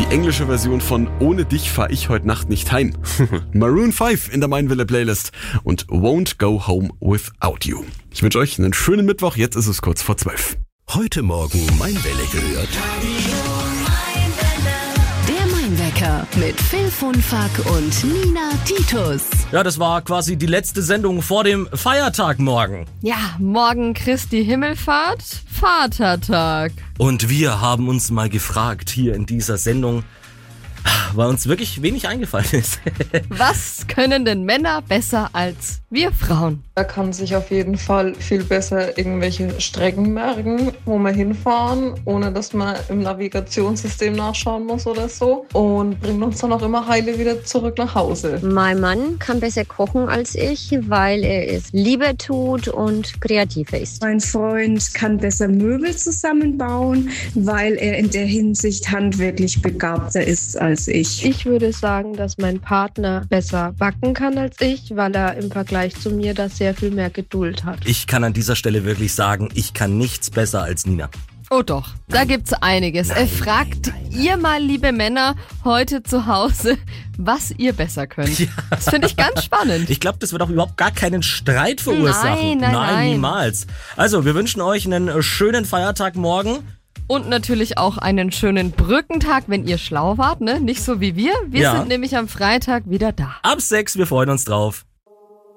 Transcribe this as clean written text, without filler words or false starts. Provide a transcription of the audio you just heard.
englische Version von Ohne dich fahr ich heute Nacht nicht heim. Maroon 5 in der Mein Wille Playlist und Won't Go Home Without You. Ich wünsche euch einen schönen Mittwoch, jetzt ist es kurz vor 12. Heute Morgen Mein Welle gehört. Der Mein-Wecker mit Phil Funfack und Nina Titus. Ja, das war quasi die letzte Sendung vor dem Feiertag morgen. Ja, morgen Christi Himmelfahrt, Vatertag. Und wir haben uns mal gefragt hier in dieser Sendung, weil uns wirklich wenig eingefallen ist. Was können denn Männer besser als wir Frauen? Er kann sich auf jeden Fall viel besser irgendwelche Strecken merken, wo wir hinfahren, ohne dass man im Navigationssystem nachschauen muss oder so. Und bringt uns dann auch immer heile wieder zurück nach Hause. Mein Mann kann besser kochen als ich, weil er es lieber tut und kreativer ist. Mein Freund kann besser Möbel zusammenbauen, weil er in der Hinsicht handwerklich begabter ist als ich. Ich würde sagen, dass mein Partner besser backen kann als ich, weil er im Vergleich zu mir da sehr viel mehr Geduld hat. Ich kann an dieser Stelle wirklich sagen, ich kann nichts besser als Nina. Oh doch, da gibt's einiges. Fragt ihr mal, liebe Männer, heute zu Hause, was ihr besser könnt. Ja. Das finde ich ganz spannend. Ich glaube, das wird auch überhaupt gar keinen Streit verursachen. Nein. Niemals. Also, wir wünschen euch einen schönen Feiertag morgen. Und natürlich auch einen schönen Brückentag, wenn ihr schlau wart, ne? Nicht so wie wir. Wir sind nämlich am Freitag wieder da. Ab 6, wir freuen uns drauf.